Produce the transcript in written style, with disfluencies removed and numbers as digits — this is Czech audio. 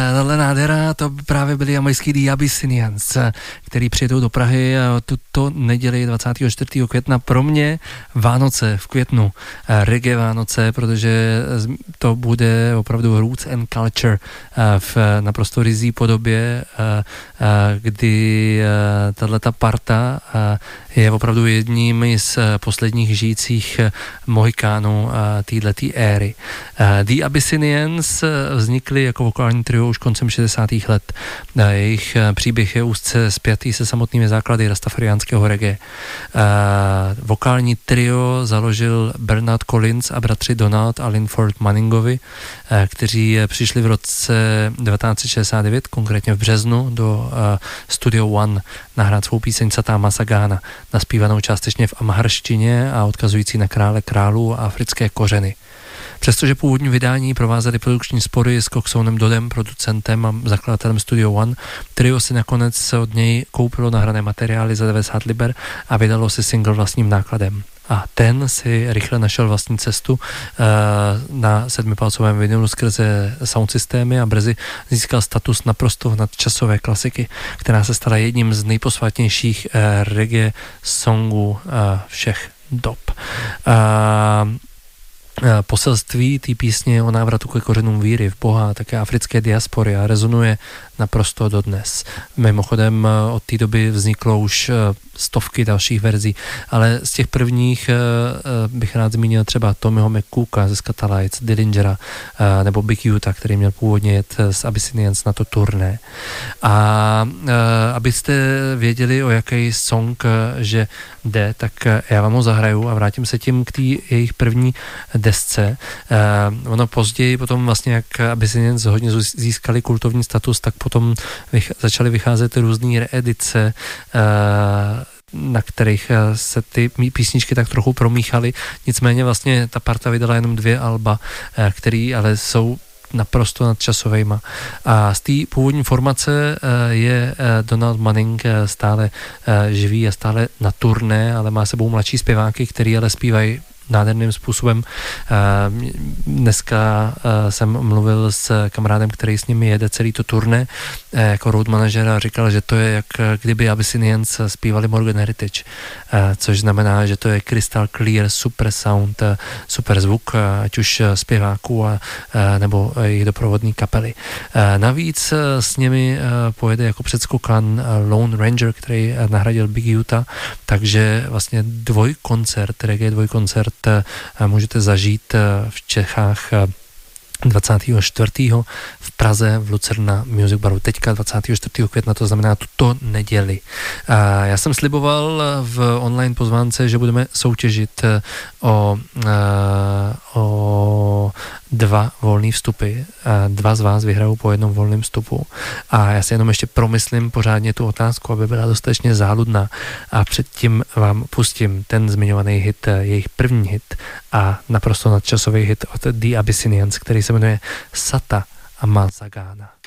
Tahle nádhera, to právě byli jamajský The Abyssinians, který přijedou do Prahy tuto neděli 24. května. Pro mě Vánoce v květnu, reggae Vánoce, protože to bude opravdu roots and culture v naprosto rizí podobě, kdy tato parta je opravdu jedním z posledních žijících mohikánů této éry. The Abyssinians vznikly jako vokální trio už koncem 60. let. Jejich příběh je úzce spjatý se samotnými základy rastafariánského reggae. Vokální trio založil Bernard Collins a bratři Donald a Linford Manningovi, kteří přišli v roce 1969, konkrétně v březnu, do Studio One nahrát svou píseň Satá Masagana, naspívanou částečně v amharštině a odkazující na krále králů a africké kořeny. Přestože původní vydání provázely produkční spory s Coxonem Dodem, producentem a zakladatelem Studio One, trio si nakonec od něj koupilo nahrané materiály za 90 liber a vydalo si single vlastním nákladem. A ten si rychle našel vlastní cestu na 7palcovém vinylu skrze sound systémy a brzy získal status naprosto nadčasové klasiky, která se stala jedním z nejposvátnějších reggae songů všech dob. Poselství té písně o návratu ke kořenům víry v Boha a také africké diaspory a rezonuje naprosto dodnes. Mimochodem od té doby vzniklo už stovky dalších verzí, ale z těch prvních bych rád zmínil třeba Tommyho McCooka ze Scatalites, Dillingera nebo Big Utah, který měl původně jet z Abyssinians na to turné. A abyste věděli, o jaký song že jde, tak já vám ho zahraju a vrátím se tím k té jejich první desce. Ono později potom vlastně, jak Abyssinians hodně získali kultovní status, tak potom začaly vycházet různý reedice, na kterých se ty písničky tak trochu promíchaly. Nicméně vlastně ta parta vydala jenom 2 alba, které ale jsou naprosto nadčasovejma. A z té původní formace je Donald Manning stále živý a stále na turné, ale má sebou mladší zpěváky, který ale zpívají nádherným způsobem. Dneska jsem mluvil s kamarádem, který s nimi jede celý to turné jako road manažer a říkal, že to je jak kdyby Abyssinians zpívali Morgan Heritage, což znamená, že to je crystal clear, super sound, super zvuk, ať už zpěváků nebo jejich doprovodní kapely. Navíc s nimi pojede jako předskokan Lone Ranger, který nahradil Big Utah, takže vlastně reggae dvojkoncert můžete zažít v Čechách 24. v Praze v Lucerna Music Baru. Teďka 24. května, to znamená tuto neděli. Já jsem sliboval v online pozvánce, že budeme soutěžit o 2 volný vstupy. 2 z vás vyhrajou po jednom volném vstupu. A já si jenom ještě promyslím pořádně tu otázku, aby byla dostatečně záludná. A předtím vám pustím ten zmiňovaný hit, jejich první hit a naprosto nadčasový hit od The Abyssinians, který se jmenuje Sata Masagana.